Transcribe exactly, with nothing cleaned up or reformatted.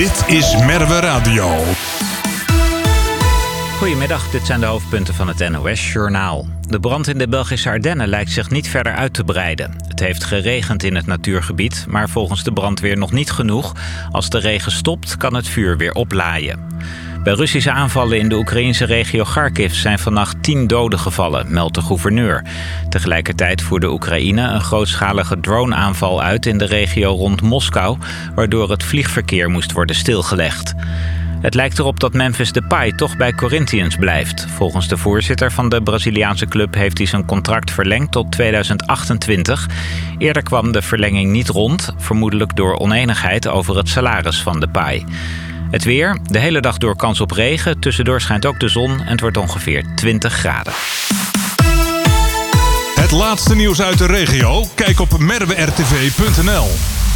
Dit is Merwe Radio. Goedemiddag, dit zijn de hoofdpunten van het N O S-journaal. De brand in de Belgische Ardennen lijkt zich niet verder uit te breiden. Het heeft geregend in het natuurgebied, maar volgens de brandweer nog niet genoeg. Als de regen stopt, kan het vuur weer oplaaien. Bij Russische aanvallen in de Oekraïnse regio Kharkiv zijn vannacht tien doden gevallen, meldt de gouverneur. Tegelijkertijd voerde Oekraïne een grootschalige droneaanval uit in de regio rond Moskou, waardoor het vliegverkeer moest worden stilgelegd. Het lijkt erop dat Memphis Depay toch bij Corinthians blijft. Volgens de voorzitter van de Braziliaanse club heeft hij zijn contract verlengd tot tweeduizend achtentwintig. Eerder kwam de verlenging niet rond, vermoedelijk door oneenigheid over het salaris van Depay. Het weer, de hele dag door kans op regen. Tussendoor schijnt ook de zon en het wordt ongeveer twintig graden. Het laatste nieuws uit de regio? Kijk op merwe r t v punt n l.